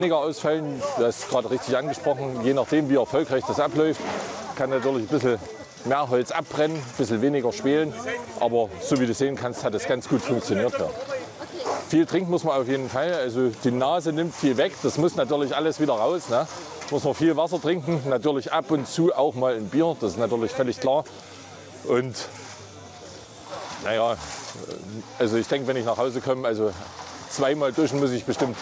Weniger ausfallen, das ist gerade richtig angesprochen, je nachdem wie erfolgreich das abläuft, kann natürlich ein bisschen mehr Holz abbrennen, ein bisschen weniger schwelen, aber so wie du sehen kannst, hat es ganz gut funktioniert. Ja. Viel trinken muss man auf jeden Fall, also die Nase nimmt viel weg, das muss natürlich alles wieder raus. Ne? Muss man viel Wasser trinken, natürlich ab und zu auch mal ein Bier, das ist natürlich völlig klar. Und naja, also ich denke, wenn ich nach Hause komme, also zweimal duschen muss ich bestimmt.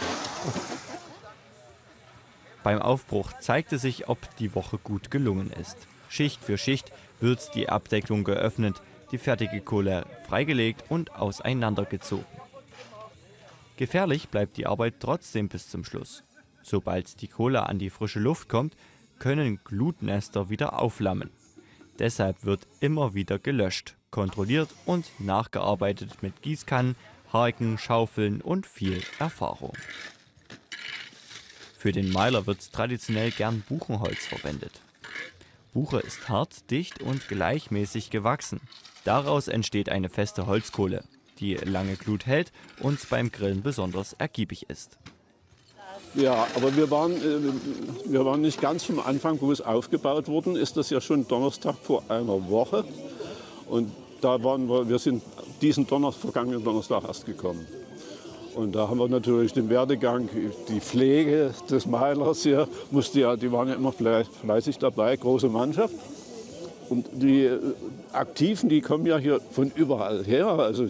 Beim Aufbruch zeigte sich, ob die Woche gut gelungen ist. Schicht für Schicht wird die Abdeckung geöffnet, die fertige Kohle freigelegt und auseinandergezogen. Gefährlich bleibt die Arbeit trotzdem bis zum Schluss. Sobald die Kohle an die frische Luft kommt, können Glutnester wieder aufflammen. Deshalb wird immer wieder gelöscht, kontrolliert und nachgearbeitet mit Gießkannen, Harken, Schaufeln und viel Erfahrung. Für den Meiler wird traditionell gern Buchenholz verwendet. Buche ist hart, dicht und gleichmäßig gewachsen. Daraus entsteht eine feste Holzkohle, die lange Glut hält und beim Grillen besonders ergiebig ist. Ja, aber wir waren nicht ganz vom Anfang, wo es aufgebaut worden ist. Das ja schon Donnerstag vor einer Woche. Und da wir sind diesen vergangenen Donnerstag erst gekommen. Und da haben wir natürlich den Werdegang, die Pflege des Meilers hier, die waren ja immer fleißig dabei, große Mannschaft. Und die Aktiven, die kommen ja hier von überall her, also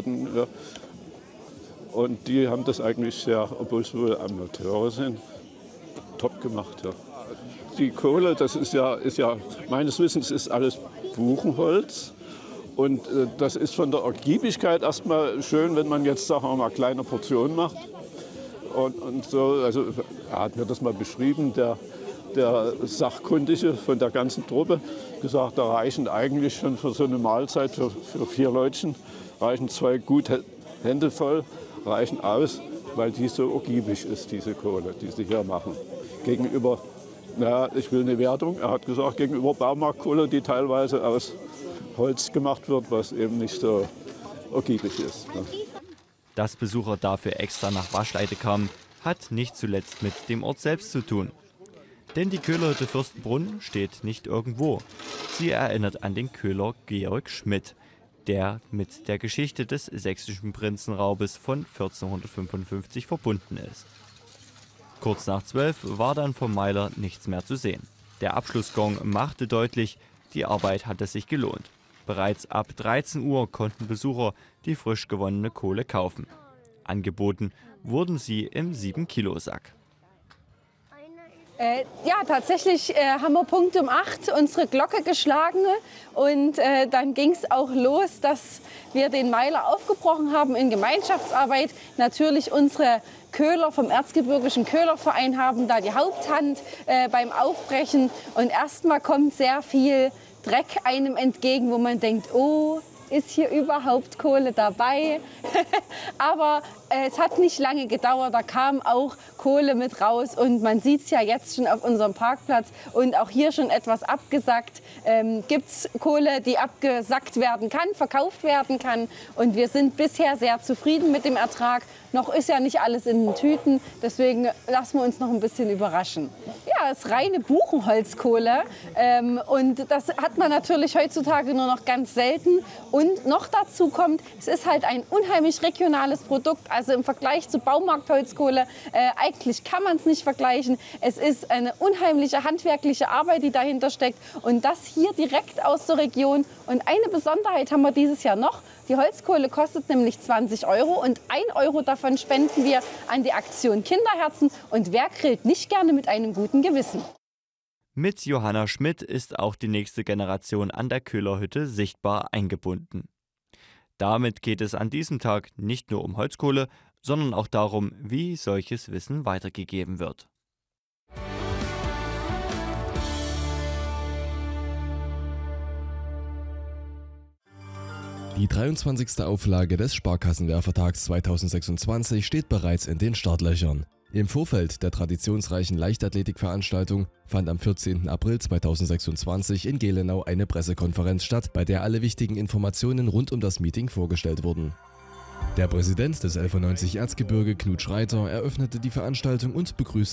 und die haben das eigentlich sehr, obwohl es wohl Amateure sind, top gemacht. Ja. Die Kohle, das ist ja meines Wissens ist alles Buchenholz. Und das ist von der Ergiebigkeit erstmal schön, wenn man jetzt, sagen wir mal, kleine Portionen macht. Und so, also er hat mir das mal beschrieben, der Sachkundige von der ganzen Truppe, gesagt, da reichen eigentlich schon für so eine Mahlzeit für 4 Leutchen, reichen 2 gute Hände voll, reichen aus, weil die so ergiebig ist, diese Kohle, die sie hier machen. Gegenüber, ich will eine Wertung, er hat gesagt, gegenüber Baumarktkohle, die teilweise aus Holz gemacht wird, was eben nicht so ergiebig ist. Ne? Dass Besucher dafür extra nach Waschleite kamen, hat nicht zuletzt mit dem Ort selbst zu tun. Denn die Köhlerhütte Fürstenbrunn steht nicht irgendwo. Sie erinnert an den Köhler Georg Schmidt, der mit der Geschichte des sächsischen Prinzenraubes von 1455 verbunden ist. Kurz nach 12 war dann vom Meiler nichts mehr zu sehen. Der Abschlussgong machte deutlich, die Arbeit hatte sich gelohnt. Bereits ab 13 Uhr konnten Besucher die frisch gewonnene Kohle kaufen. Angeboten wurden sie im 7-Kilo-Sack. Ja, tatsächlich haben wir Punkt um 8 unsere Glocke geschlagen und dann ging es auch los, dass wir den Meiler aufgebrochen haben in Gemeinschaftsarbeit. Natürlich unsere Köhler vom Erzgebirgischen Köhlerverein haben da die Haupthand beim Aufbrechen und erstmal kommt sehr viel Dreck einem entgegen, wo man denkt, oh, ist hier überhaupt Kohle dabei? Aber es hat nicht lange gedauert, da kam auch Kohle mit raus und man sieht es ja jetzt schon auf unserem Parkplatz und auch hier schon etwas abgesackt. Gibt es Kohle, die abgesackt werden kann, verkauft werden kann und wir sind bisher sehr zufrieden mit dem Ertrag. Noch ist ja nicht alles in den Tüten, deswegen lassen wir uns noch ein bisschen überraschen. Ja, es ist reine Buchenholzkohle und das hat man natürlich heutzutage nur noch ganz selten. Und noch dazu kommt, es ist halt ein unheimlich regionales Produkt, also im Vergleich zu Baumarktholzkohle, eigentlich kann man es nicht vergleichen. Es ist eine unheimliche handwerkliche Arbeit, die dahinter steckt und das hier direkt aus der Region. Und eine Besonderheit haben wir dieses Jahr noch. Die Holzkohle kostet nämlich 20 € und 1 € davon spenden wir an die Aktion Kinderherzen. Und wer grillt nicht gerne mit einem guten Gewissen? Mit Johanna Schmidt ist auch die nächste Generation an der Köhlerhütte sichtbar eingebunden. Damit geht es an diesem Tag nicht nur um Holzkohle, sondern auch darum, wie solches Wissen weitergegeben wird. Die 23. Auflage des Sparkassenwerfertags 2026 steht bereits in den Startlöchern. Im Vorfeld der traditionsreichen Leichtathletikveranstaltung fand am 14. April 2026 in Gelenau eine Pressekonferenz statt, bei der alle wichtigen Informationen rund um das Meeting vorgestellt wurden. Der Präsident des LV90 Erzgebirge, Knut Schreiter, eröffnete die Veranstaltung und begrüßte